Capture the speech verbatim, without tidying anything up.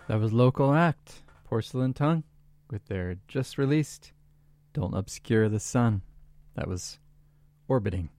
That was Local Act, Porcelain Tongue, with their just released Don't Obscure the Sun. That was Orbiting.